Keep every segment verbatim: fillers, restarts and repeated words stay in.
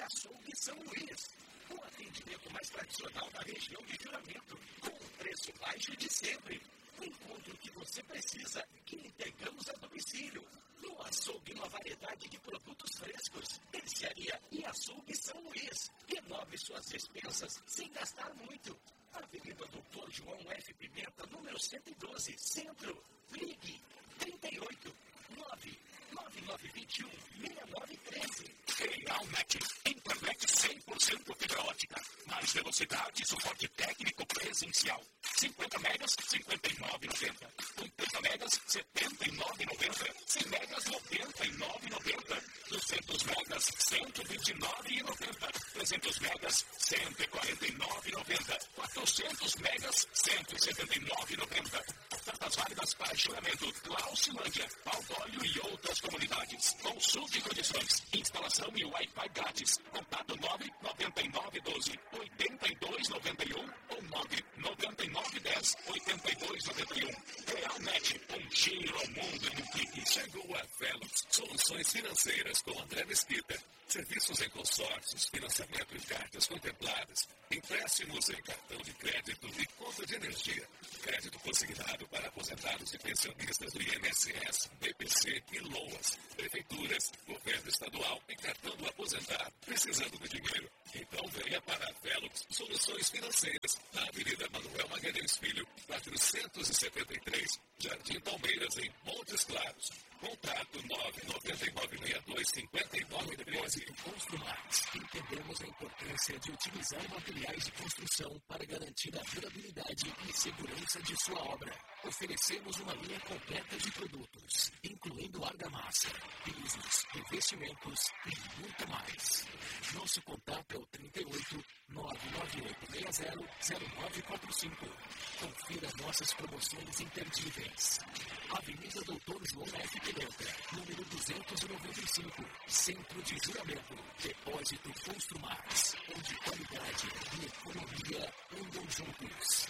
Açougue São Luís. O atendimento mais tradicional da região de Juramento, com o preço baixo de sempre. O encontro que você precisa, que entregamos a domicílio. No açougue, uma variedade de produtos frescos. Terciaria e Açougue São Luís. Renove suas despensas sem gastar muito. Avenida Doutor João F. Pimenta, número cento e doze, Centro. Ligue trinta e oito, nove nove nove dois um, seis nove um três. Realnet, internet cem por cento fibra ótica. Mais velocidade e suporte técnico presencial. cinquenta megas, cinquenta e nove reais e noventa centavos. oitenta megas, setenta e nove reais e noventa centavos. cem megas, noventa e nove reais e noventa centavos. duzentos megas, cento e vinte e nove reais e noventa centavos. trezentos megas, cento e quarenta e nove reais e noventa centavos. quatrocentos megas, cento e setenta e nove reais e noventa centavos. Ofertas válidas para Juramento, Laucilândia, Paudólio e outras comunidades. Consulte condições, instalação e Wi-Fi grátis. Contato nove nove nove um dois, oito dois nove um ou nove nove nove um zero, oito dois nove um. Realnet, um giro ao mundo em um clique. Chegou a Velox, soluções financeiras com André Mesquita. Serviços em consórcios, financiamento em cartas contempladas, empréstimos em cartão de crédito e conta de energia. Crédito consignado para aposentados e pensionistas do I N S S, B P C e LOAS. Prefeituras, governo estadual e cartão do aposentado. Precisando de dinheiro? Então venha para a Velox Soluções Financeiras, na Avenida Manuel Magalhães Filho, quatrocentos e setenta e três, Jardim Palmeiras, em Montes Claros. Contato nove nove nove seis dois cinco nove um três. Em Construmax, entendemos a importância de utilizar materiais de construção para garantir a durabilidade e segurança de sua obra. Oferecemos uma linha completa de produtos, incluindo argamassa, pisos, revestimentos e muito mais. Nosso contato é o trinta e oito, nove nove oito seis zero, zero nove quatro cinco. Confira nossas promoções imperdíveis. Avenida Doutor João F. Pimenta, número duzentos e noventa e cinco, Centro de Juramento. Depósito Construmax, onde qualidade e economia andam juntos.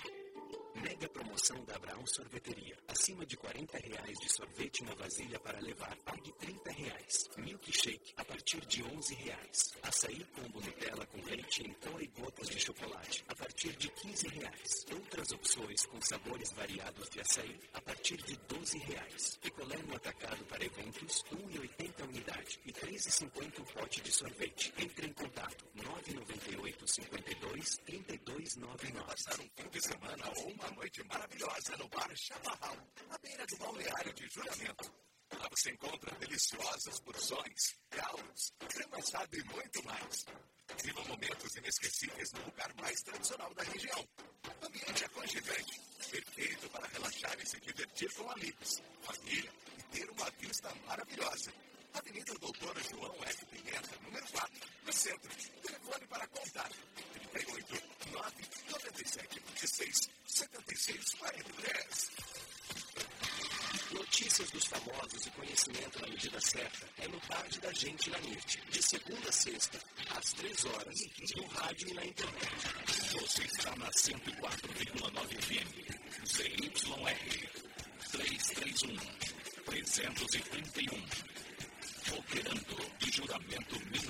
Mega promoção da Abraão Sorveteria. Acima de quarenta reais de sorvete na vasilha para levar, pague trinta reais. Milkshake a partir de onze reais. Açaí combo Nutella com leite em pó e gotas de chocolate a partir de quinze reais. Outras opções com sabores variados de açaí a partir de doze reais. Picolé no atacado para eventos, um real e oitenta centavos unidade e três reais e cinquenta centavos um pote de sorvete. Entre em contato nove nove oito, cinco dois, três dois nove nove. Passar um fim de semana ou uma noite maravilhosa no Bar Chaparral, à beira do balneário de Juramento. Lá você encontra deliciosas porções, caldos, creme assado e muito mais. Viva momentos inesquecíveis no lugar mais tradicional da região. Ambiente aconchegante, perfeito para relaxar e se divertir com amigos, família e ter uma vista maravilhosa. Avenida Doutor João F. Pimenta, número quatro, no centro. Telefone para contato trinta e oito, nove nove sete, vinte e seis, setenta e seis, quarenta e três. Notícias dos famosos e conhecimento na medida certa é no Tarde da Gente na Mirte, de segunda a sexta, às três horas, no rádio e na internet. Você está na cento e quatro vírgula nove F M, Z Y R, trezentos e trinta e um, trezentos e trinta e um, operando de Juramento Minas.